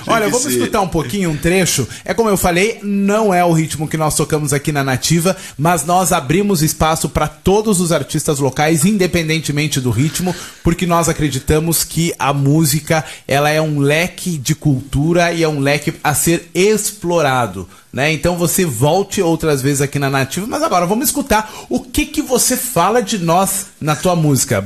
Olha, vamos escutar um pouquinho, um trecho. É como eu falei, não é o ritmo que nós tocamos aqui na Nativa, mas nós abrimos espaço para todos os artistas locais, independentemente do ritmo, porque nós acreditamos que a música, ela é um leque de cultura e é um leque a ser explorado, né? Então você volte outras vezes aqui na Nativa, mas agora vamos escutar o que você fala de nós na tua música.